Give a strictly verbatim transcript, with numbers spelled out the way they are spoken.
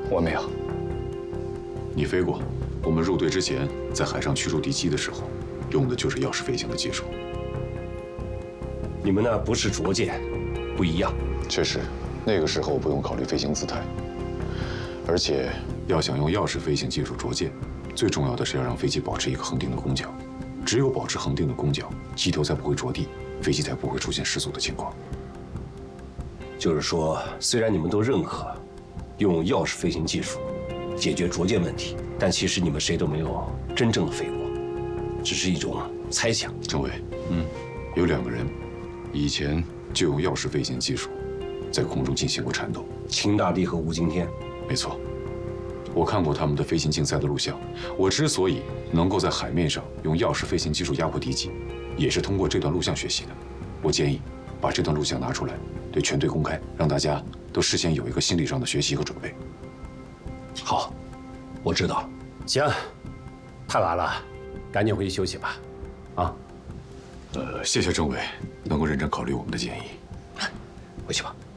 我没有。 你飞过，我们入队之前在海上驱逐敌机的时候，用的就是钥匙飞行的技术。 你们那不是拙舰，不一样。 确实，那个时候不用考虑飞行姿态，而且要想用钥匙飞行技术着舰，最重要的是要让飞机保持一个恒定的攻角。只有保持恒定的攻角，机头才不会着地，飞机才不会出现失速的情况。 就是说，虽然你们都认可用钥匙飞行技术解决着舰问题，但其实你们谁都没有真正的飞过，只是一种猜想。 政委，嗯，有两个人以前就用钥匙飞行技术在空中进行过缠斗， 秦大帝和吴京天。 没错，我看过他们的飞行竞赛的录像。我之所以能够在海面上用钥匙飞行技术压迫敌机，也是通过这段录像学习的。我建议把这段录像拿出来，对全队公开，让大家都事先有一个心理上的学习和准备。 好，我知道。 行，太晚了，赶紧回去休息吧。啊， 呃，谢谢政委能够认真考虑我们的建议。 回去吧。